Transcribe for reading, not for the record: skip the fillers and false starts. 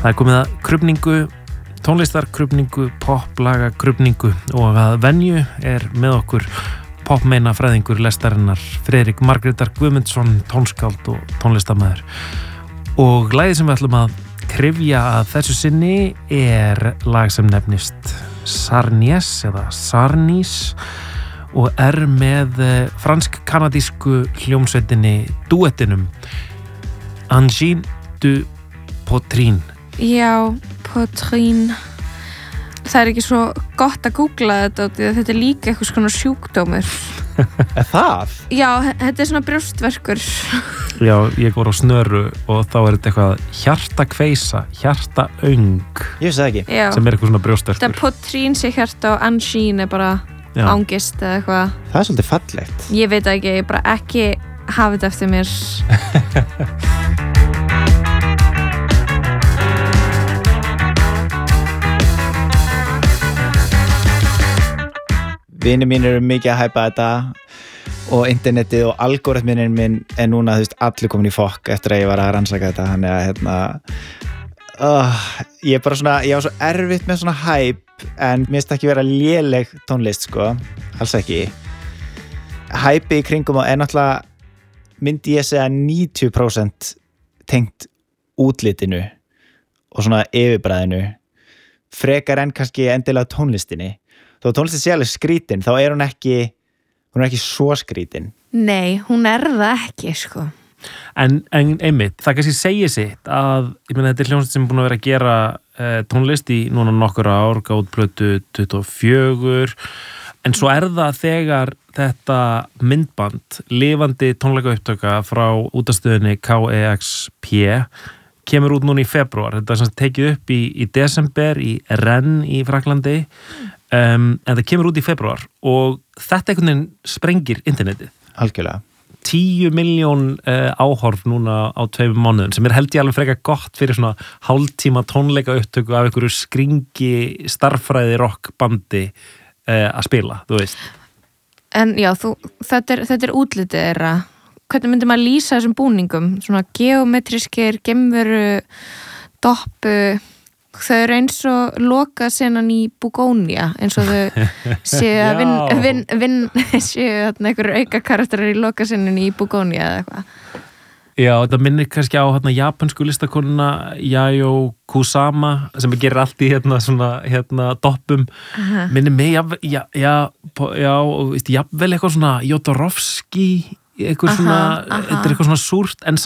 Það komið að krufningu, tónlistarkrufningu, poplagakrufningu og að venju með okkur popmeinafræðingur lestarinnar Friðrik Margrétar Guðmundsson, tónskáld og tónlistarmaður. Og lagið sem við ætlum að kryfja að þessu sinni lag sem nefnist Sarnies eða Sarnís og með fransk-kanadísku hljómsveitinni duettinum Angine du Poitrine. Já, Poitrine. Það ekki svo gott að googla þetta líka eitthvað svona sjúkdómur. Það? Já, þetta svona brjóstverkur. Já, ég fór á Snöru og þá þetta eitthvað hjartakveisa, hjartaöng. Ég vissi það ekki. Já. Sem eitthvað svona brjóstverkur. Þetta Poitrine sé hjarta og angine bara ángist eða eitthvað. Það svolítið fallegt. Ég veit ekki, ég bara ekki hafa þetta eftir mér. Vinir mín eru mikið að hæpa þetta og internetið og algoritminin minn núna, allir komin í fokk eftir að ég var að rannsaka þetta, þannig að ég bara svona, ég á svo erfitt með svona hæp en mér finnst ekki vera léleg tónlist, sko, alls ekki. Hæpi í kringum og náttúrulega myndi ég segja 90% tengt útlitinu og svona yfirbræðinu frekar en kannski endilega tónlistinni. Þó tónlistin sé alveg skrítin, þá hún er ekki svo skrítin. Nei, hún það ekki, sko. En einmitt, það kannski segir sitt að, ég meina, þetta hljómsveit sem er búin að vera að gera tónlist í núna nokkur ár, gátt plötu 24, en svo það þegar þetta myndband, lifandi tónleikaupptöka frá útastöðinni KEXP, kemur út núna í febrúar. Þetta sem tekið upp í desember í Rennes í Fraklandi, en það kemur út í febrúar og þetta einhvern veginn sprengir internetið. Algjörlega. 10 milljón áhorf núna á 2 mánuðum sem held ég alveg frekar gott fyrir svona hálftíma tónleikaupptöku af einhverju skringi starffræði rockbandi að spila, þú veist. En já, þetta útlitið þeirra. Hvernig myndi maður lýsa þessum búningum? Svona geometriskir, geimveru, doppu. Þau eru eins og loka senan í Búgónia, eins og þau séu að séu einhverjur auka karakterar í loka senan í Búgónia eða eitthvað. Já, þetta minnir kannski á japansku listakonuna Yayoi Kusama sem gerir allt í svona doppum. Minnir mig, jafnvel eitthvað svona Jodorowsky, eitthvað svona, þetta eitthvað svona súrt en